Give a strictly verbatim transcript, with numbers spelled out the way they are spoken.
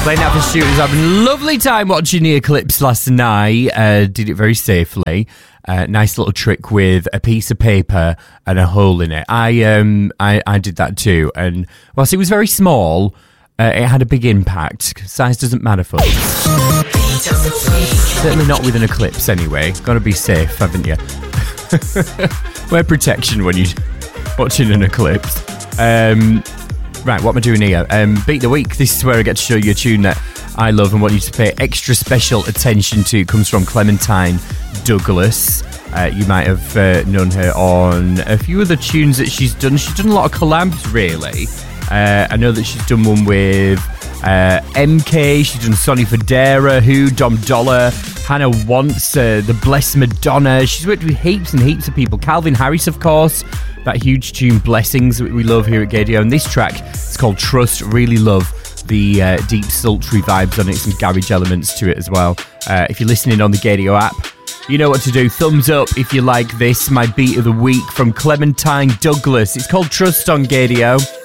Playing out for students. Having a lovely time watching the eclipse last night. Uh, did it very safely. Uh, nice little trick with a piece of paper and a hole in it. I um I, I did that too. And whilst it was very small, uh, it had a big impact. Size doesn't matter for me. Certainly not with an eclipse anyway. Got to be safe, haven't you? Wear protection when you're watching an eclipse. Um... Right, what am I doing here? Um, Beat the Week. This is where I get to show you a tune that I love and want you to pay extra special attention to. It comes from Clementine Douglas. Uh, you might have uh, known her on a few other tunes that she's done. She's done a lot of collabs, really. Uh, I know that she's done one with uh, M K. She's done Sonny Fodera, Who, Dom Dollar, Hannah Wants, uh, The Blessed Madonna. She's worked with heaps and heaps of people. Calvin Harris, of course. That huge tune, Blessings, that we love here at Gaydio. And this track, it's called Trust. Really love the uh, deep, sultry vibes on it. Some garage elements to it as well. Uh, if you're listening on the Gaydio app, you know what to do. Thumbs up if you like this. My beat of the week from Clementine Douglas. It's called Trust on Gaydio.